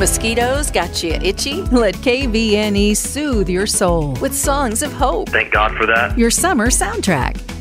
Mosquitoes got you itchy? Let KVNE soothe your soul with songs of hope. Thank God for that. Your summer soundtrack.